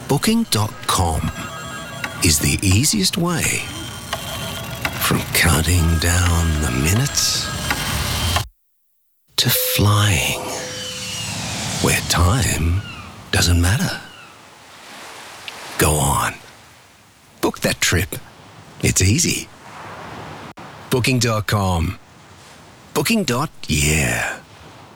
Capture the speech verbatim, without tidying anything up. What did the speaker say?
Booking dot com is the easiest way. From counting down the minutes to flying where time doesn't matter. Go on. Book that trip. It's easy. Booking dot com. Booking. Yeah.